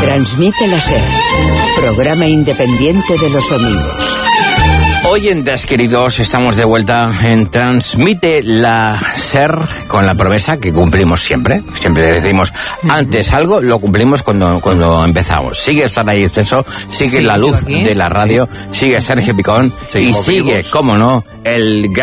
Transmite la SER, programa independiente de los domingos. Oyentes queridos, estamos de vuelta en Transmite la SER con la promesa que cumplimos siempre. Siempre decimos, antes algo, lo cumplimos cuando empezamos. Sigue Sara Exceso, sigue la luz de la radio, sigue Sergio Picón y sigue, cómo no, el